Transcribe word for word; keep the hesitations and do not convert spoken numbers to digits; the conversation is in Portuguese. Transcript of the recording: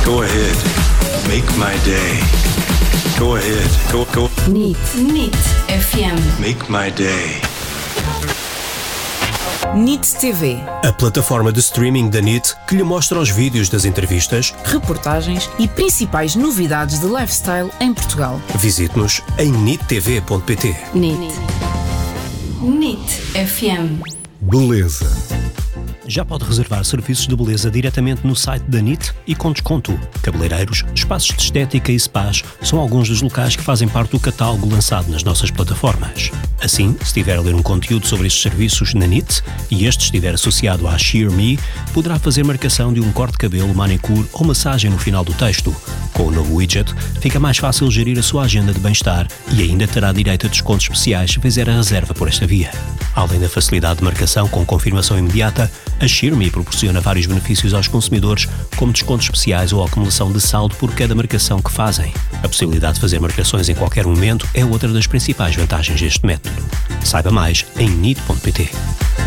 Go ahead. Make my day. Go ahead. Go, go. N I T. N I T F M. Make my day. N I T T V. A plataforma de streaming da N I T que lhe mostra os vídeos das entrevistas, Reportagens e principais novidades de lifestyle em Portugal. Visite-nos em nittv ponto pt. N I T. N I T F M. Beleza. Já pode reservar serviços de beleza diretamente no site da N I T e com desconto. Cabeleireiros, espaços de estética e spas são alguns dos locais que fazem parte do catálogo lançado nas nossas plataformas. Assim, se estiver a ler um conteúdo sobre estes serviços na N I T e este estiver associado à Sheer Me, poderá fazer marcação de um corte de cabelo, manicure ou massagem no final do texto. Com o novo widget, fica mais fácil gerir a sua agenda de bem-estar e ainda terá direito a descontos especiais se fizer a reserva por esta via. Além da facilidade de marcação com confirmação imediata, a Sheer Me proporciona vários benefícios aos consumidores, como descontos especiais ou acumulação de saldo por cada marcação que fazem. A possibilidade de fazer marcações em qualquer momento é outra das principais vantagens deste método. Saiba mais em nit ponto pt.